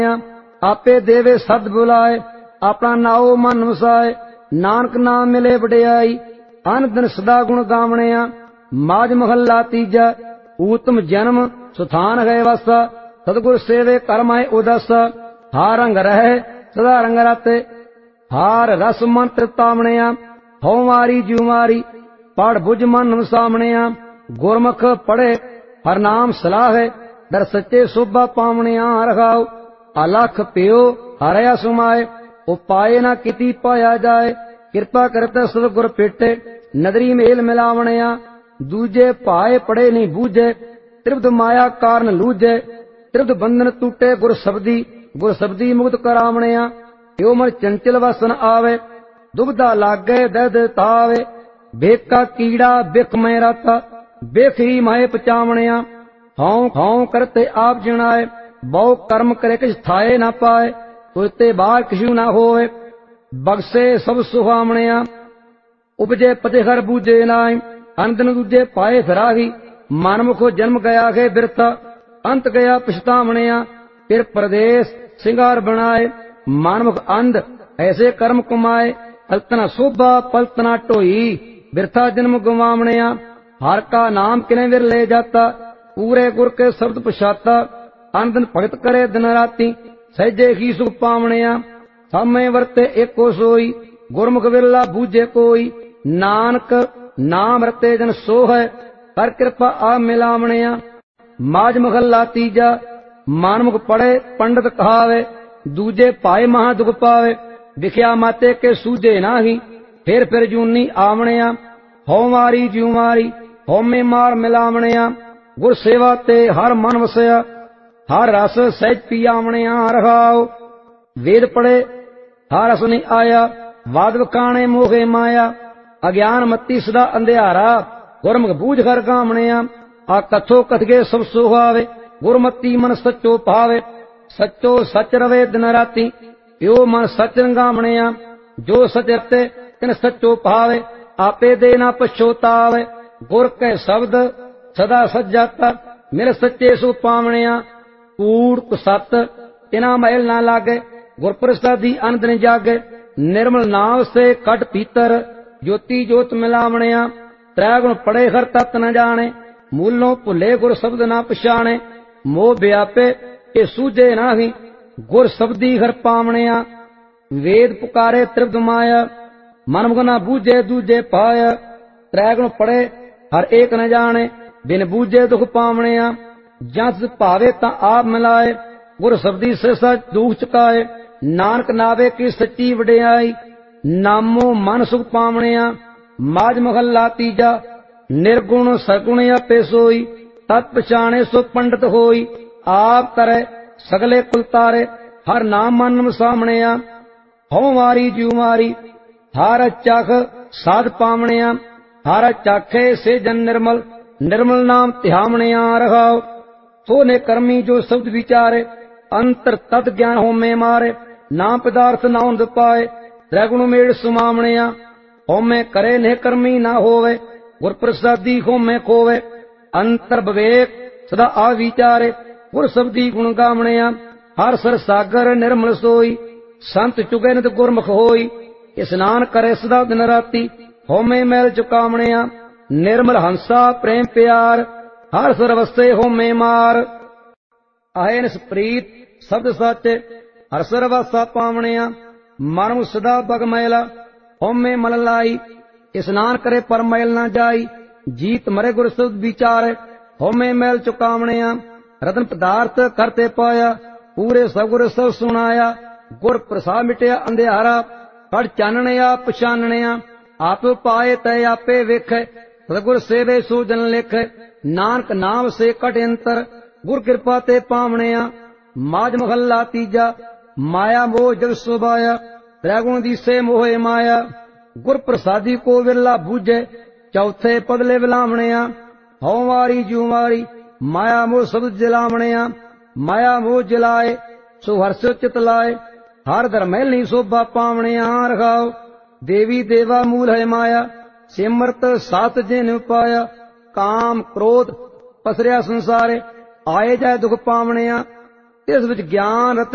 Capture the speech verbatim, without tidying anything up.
आपे देवे सद बुलाए, अपना नाओ मन वसाए, नानक नाम मिले वडियाई, अन दिन सदा गुण गावणे। माज महला तीजा, ऊतम जन्म सुथान गए वासा, सतगुर सेवे करमाए उदासा। हार रंग रहे सदा रंग राते, हार रस मंत्र तामणे। हौ मारी जू मारी, पढ़ बुझ मन वसामणे। गुरमुख पढ़े हर नाम सलाहे, दर सच्चे शोभा पावणे। रखाओ अलख प्यो हरया सुमाए, उपाय न किति पाया जाए। कृपा करते सतगुर पेटे, नदरी मेल मिलावणे। दूजे पाए पड़े नहीं बूझे, त्रिपद माया कारण लूझे। त्रिपद बंधन टूटे गुर शब्दी, गुर शब्दी मुक्त करावणे। यो मन चंचल वसन आवे, दुबदा लागे दर्द तावे। बेका कीड़ा बिख में राता, बिख ही माए पचावणे। हाउ हाउ करते आप जिणाए, बहु कर्म करे किछ थाए ना पाए। तुझते बाहर किछु ना होवे, बगसे सब सुहावणे। उपजे पते हर बूझे नाय, अंदन दूजे पाए फिराही। मनमुखो जन्म गया है बिरथा, अंत गया पछतावणे। फिर प्रदेश सिंगार बनाए, मनमुख अंध ऐसे कर्म कमाए। पलतना शोभा पलतना टोई, बिरथा जन्म गवावणे। हर का नाम किने विर ले जाता, पूरे गुर के शब्द पछाता। अंदन भगत करे दिन राती, सहजे ही सुख पावणे। सामे वरते एको सोई, गुरमुख विरला बूझे कोई। नानक नाम रते जन सो है, कर कृपा आ मिलावणे। माज महला तीजा, मानमुख पढ़े पंडित कहावे। दूजे पाए महा दुख पावे, विख्या माते के सूझे नाही। फिर फिर जूनी आवणे। हौ मारी जू मारी, होमे मार मिलावणे। गुर सेवा ते हर मन वसया, हर रस सहज पियावणे। रखाओ वेद पढ़े हर रस नहीं आया, वाद वकाणे मोहे माया। अज्ञान मती सदा अंधियारा, गुरमुख बूझ कर गावणे। आ कथो कथगे सब सुहावे, गुरमती मन सच्चो पावे। सच्चो सच रवे दिन राती, यो मन सच रंगावणे। जो सच रते तिन सच्चो पावे, आपे दे ना पछोतावे। गुर के शब्द सदा सच जाता, मेरे सच्चे सो पावणे। कूड़ कुसत तिना महल ना लागे, गुर प्रसादी अनंद न जागे। निर्मल नाम से कट पीतर, ज्योति ज्योत मिलावणे। त्रैगुण पड़े हर तत् न जाने, मूलों भुले गुर शब्द ना पछाणे। मोह व्यापे ये सूझे नाही, गुर शब्दी हर पावणे। वेद पुकारे त्रिपद माया, मन मुख ना बूझे दूजे पाय। त्रैगुण पड़े हर एक न जाने, बिन बूझे दुख पावणे। जस भावे ता आप मिलाए, गुर शब्दी से सच दुख चुकाए। नानक नावे की सच्ची वडियाई, नामो मन सुख पावणे। माज महला तीजा, निर्गुण सगुण आपे सोई। तत् पछाणे सो पंडित होई, आप करे सगले कुल तारे। हर नाम मन वसावणे। हौ मारी जू मारी, हर चख साध पावणे। हर चाखे से जन निर्मल, निर्मल नाम ध्यावणे। रखाओ सोने कर्मी जो शब्द विचारे, अंतर तत् ज्ञान हो में मारे। नाम पदार्थ ना उन्द पाए, त्रैगुण मेड़ सुमावणे। होमे करे ने कर्मी ना होवे, गुर प्रसादी होमे खोवे। अंतर विवेक सदा आ विचारे, गुर शब्दी गुण गावणे। हर सर सागर निर्मल सोई, संत चुगे नित गुरमुख होई। स्नान करे सदा दिन राती, होमे मैल चुकावणे। निर्मल हंसा प्रेम प्यार, हर सरवस्ते होमे मार। आए निस प्रीत शब्द सच, हर सरवासा पावणे। मन सदा बग मैला, होमे मल लाई। स्नान करे पर मैल ना जाई, जीत मरे गुर शब्द विचारे। होमे मैल चुकावणे। रतन पदार्थ करते पाया, पूरे सगुर सब सुनाया। गुर प्रसाद मिटया अंधियारा, पढ़ चानने आप पछानने। आप पाए तय आपे वेखे, सतगुर सेवे सो जन लेखे। नानक नाम से कट अंतर, गुर कृपा ते पावणे। माज महला तीजा, माया मोह जग सुभाया। त्रैगुण दिसे मोहे माया, गुर प्रसादी को विरला बूझे। चौथे पदले विलावणे। हौ मारी जू मारी, माया मोह शब्द जलावणे। माया मोह जलाए, सो हर्ष चित लाए। हर दर महल नहीं शोभा पावणे। रखाओ देवी देवा मूल है माया, सिमरत सात जिन पाया। काम क्रोध पसरिया संसारे, आए जाए दुख पावणे। इस विच ज्ञान रतन